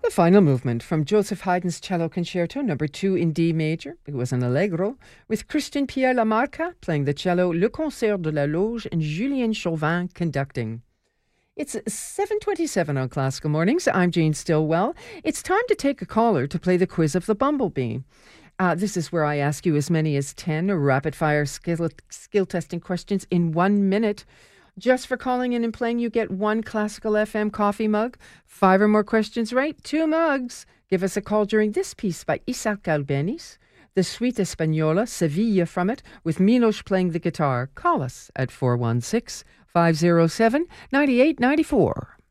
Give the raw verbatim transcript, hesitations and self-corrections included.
The final movement from Joseph Haydn's Cello Concerto number two in D major. It was an allegro with Christian Pierre Lamarca playing the cello, Le Concert de la Loge, and Julien Chauvin conducting. It's seven twenty-seven on Classical Mornings. I'm Jane Stillwell. It's time to take a caller to play the quiz of the Bumblebee. Uh, this is where I ask you as many as ten rapid-fire skill, skill testing questions in one minute. Just for calling in and playing, you get one Classical F M coffee mug. Five or more questions right, two mugs. Give us a call during this piece by Isaac Albéniz, the Suite Española, Sevilla from it, with Milos playing the guitar. Call us at four one six, five oh seven, nine eight nine four.